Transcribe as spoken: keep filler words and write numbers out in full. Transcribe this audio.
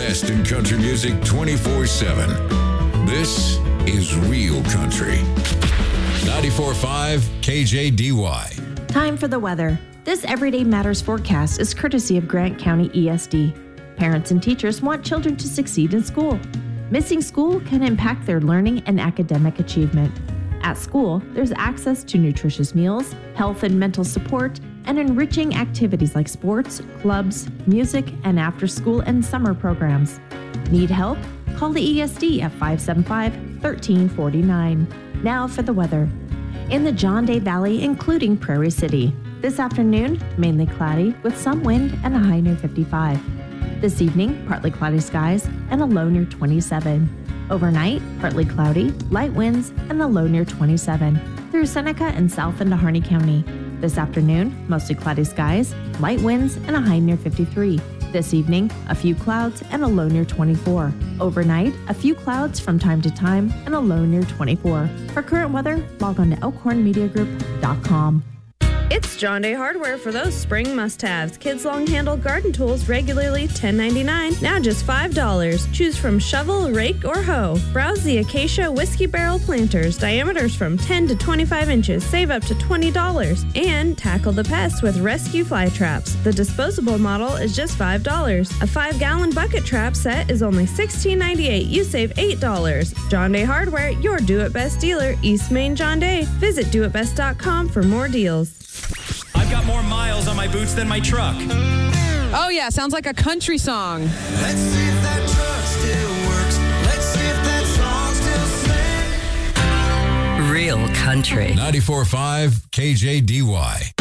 best in country music twenty-four seven. This is Real Country. ninety-four point five K J D Y. Time for the weather. This Everyday Matters forecast is courtesy of Grant County E S D. Parents and teachers want children to succeed in school. Missing school can impact their learning and academic achievement. At school, there's access to nutritious meals, health and mental support, and enriching activities like sports, clubs, music, and after-school and summer programs. Need help? Call the E S D at five seven five, one three four nine. Now for the weather. In the John Day Valley, including Prairie City. This afternoon, mainly cloudy with some wind and a high near fifty-five. This evening, partly cloudy skies and a low near twenty-seven. Overnight, partly cloudy, light winds, and a low near twenty-seven. Through Seneca and south into Harney County. This afternoon, mostly cloudy skies, light winds, and a high near fifty-three. This evening, a few clouds and a low near twenty-four. Overnight, a few clouds from time to time and a low near twenty-four. For current weather, log on to elkhorn media group dot com. It's John Day Hardware for those spring must-haves. Kids long-handle garden tools regularly ten ninety-nine, now just five dollars. Choose from shovel, rake, or hoe. Browse the Acacia Whiskey Barrel planters, diameters from ten to twenty-five inches, save up to twenty dollars. And tackle the pests with Rescue Fly Traps. The disposable model is just five dollars. A five-gallon bucket trap set is only sixteen ninety-eight. You save eight dollars. John Day Hardware, your do-it-best dealer, East Main John Day. Visit do it best dot com for more deals. I've got more miles on my boots than my truck. Oh, yeah. Sounds like a country song. Let's see if that truck still works. Let's see if that song still sings. Real Country. ninety-four point five K J D Y.